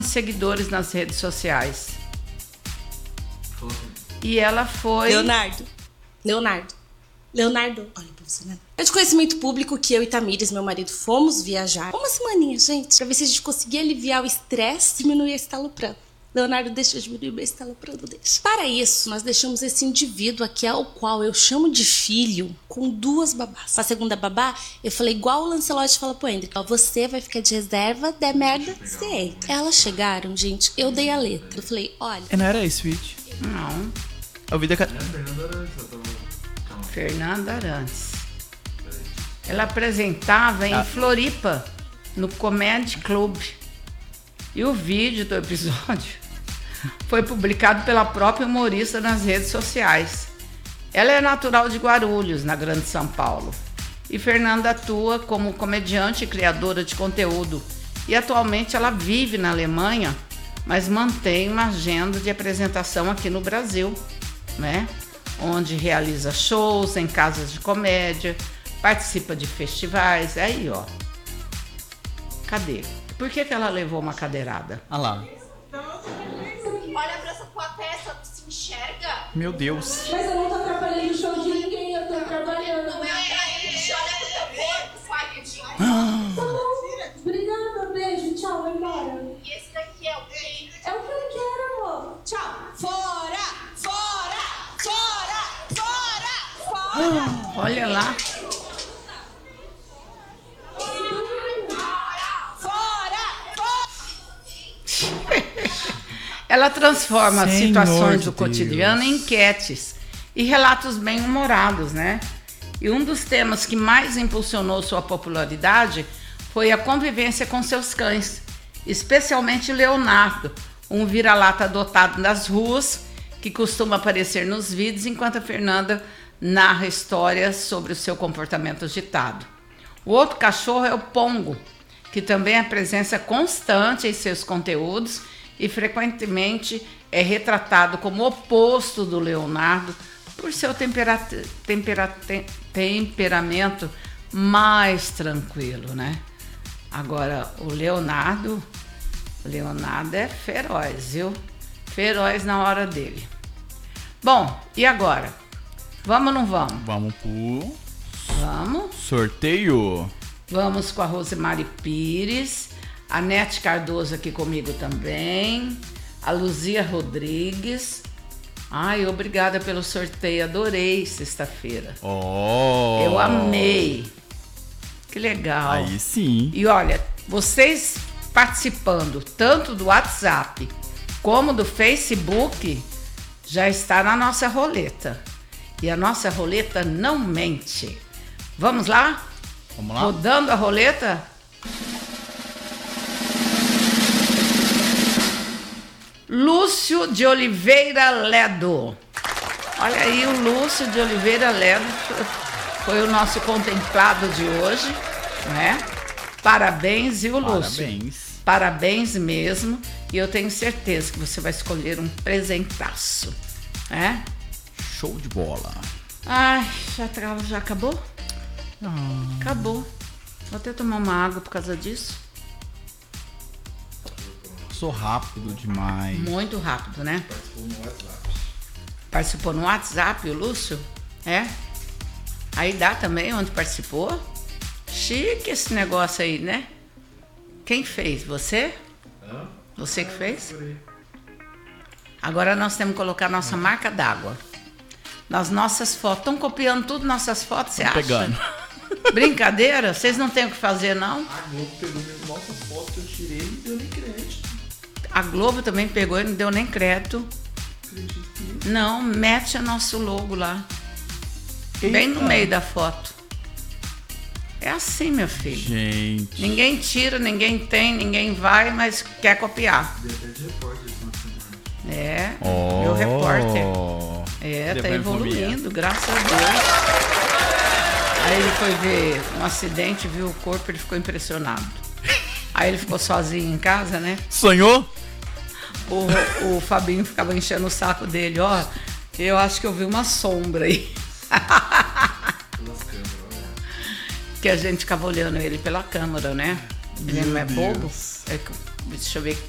seguidores nas redes sociais. E ela foi... Leonardo, olha pra você, né? É de conhecimento público que eu e Tamires, meu marido, fomos viajar uma semaninha, gente, pra ver se a gente conseguia aliviar o estresse e diminuir esse aloprando. Leonardo deixa eu diminuir meu aloprando, deixa. Para isso, nós deixamos esse indivíduo aqui, ao qual eu chamo de filho, com 2 babás. A segunda babá, eu falei igual o Lancelotti fala pro Hendrick, ó, você vai ficar de reserva, der merda, você entra. Elas chegaram, gente, eu dei a letra. Eu falei, olha... Não era isso, Switch? Não. A vida... Fernanda Arantes. Ela apresentava em Floripa, no Comedy Club. E o vídeo do episódio foi publicado pela própria humorista nas redes sociais. Ela é natural de Guarulhos, na Grande São Paulo. E Fernanda atua como comediante e criadora de conteúdo. E atualmente ela vive na Alemanha, mas mantém uma agenda de apresentação aqui no Brasil, né? Onde realiza shows em casas de comédia, participa de festivais. Aí, ó. Cadê? Por que ela levou uma cadeirada? Ah lá. Olha pra essa tua testa, tu se enxerga? Meu Deus. Mas eu não tô atrapalhando o show de ninguém, eu tô trabalhando. Não é atraente, olha pro teu corpo, falhadinho. Tá bom. Obrigada, beijo, tchau, vai embora. E esse daqui é o quê? É o que eu quero, amor. Tchau. Fora! Fora! Fora! Fora! Fora! Olha lá. Ela transforma as situações do cotidiano em enquetes e relatos bem-humorados, né? E um dos temas que mais impulsionou sua popularidade foi a convivência com seus cães, especialmente Leonardo, um vira-lata adotado nas ruas, que costuma aparecer nos vídeos enquanto a Fernanda narra histórias sobre o seu comportamento agitado. O outro cachorro é o Pongo, que também é presença constante em seus conteúdos e frequentemente é retratado como o oposto do Leonardo por seu temperamento mais tranquilo, né? Agora, o Leonardo é feroz, viu? Feroz na hora dele. Bom, e agora? Vamos ou não vamos? Vamos pro... Vamos. Sorteio. Vamos com a Rosemary Pires, a Nete Cardoso aqui comigo também, a Luzia Rodrigues. Ai, obrigada pelo sorteio, adorei sexta-feira. Oh! Eu amei. Que legal. Aí sim. E olha, vocês participando tanto do WhatsApp como do Facebook, já está na nossa roleta. E a nossa roleta não mente. Vamos lá? Vamos lá? Rodando a roleta. Lúcio de Oliveira Ledo. Olha aí, o Lúcio de Oliveira Ledo foi o nosso contemplado de hoje, né? Parabéns, viu, Lúcio? Parabéns. Parabéns mesmo. E eu tenho certeza que você vai escolher um presentaço, né? Show de bola. Ai, já acabou? Acabou. Vou até tomar uma água por causa disso. Sou rápido demais. Muito rápido, né? Participou no WhatsApp, o Lúcio? É? Aí dá também onde participou? Chique esse negócio aí, né? Quem fez? Você? Você que fez? Agora nós temos que colocar nossa marca d'água. Nas nossas fotos. Estão copiando tudo nossas fotos, você acha? Pegando. Brincadeira? Vocês não têm o que fazer, não? A Globo pegou nossas fotos que eu tirei e não deu nem crédito. A Globo também pegou e não deu nem crédito. Acredito que... Não, mete o nosso logo lá. Bem no meio da foto. É assim, meu filho. Gente. Ninguém tira, ninguém tem, ninguém vai, mas quer copiar. Deu até de repórter esse final de semana. É, Oh. meu repórter. É, tá evoluindo, graças a Deus. Aí ele foi ver um acidente, viu o corpo, ele ficou impressionado. Aí ele ficou sozinho em casa, né? Sonhou? O Fabinho ficava enchendo o saco dele, ó. Eu acho que eu vi uma sombra aí. Pelas câmeras, olha. Que a gente ficava olhando ele pela câmera, né? Ele não é Meu bobo. Deus. Deixa eu ver